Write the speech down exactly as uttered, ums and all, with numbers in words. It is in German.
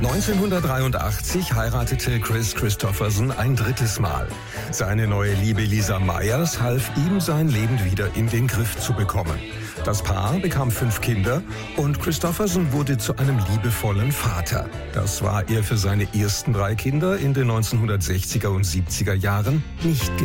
neunzehnhundertdreiundachtzig heiratete Kris Kristofferson ein drittes Mal. Seine neue Liebe Lisa Myers half ihm, sein Leben wieder in den Griff zu bekommen. Das Paar bekam fünf Kinder und Kristofferson wurde zu einem liebevollen Vater. Das war er für seine ersten drei Kinder in den neunzehnhundertsechziger und siebziger Jahren nicht